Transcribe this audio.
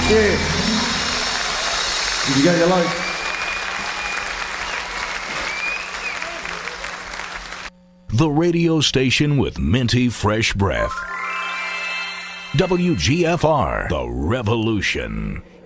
Yeah. You got your light. The radio station with minty fresh breath. WGFR, The Revolution.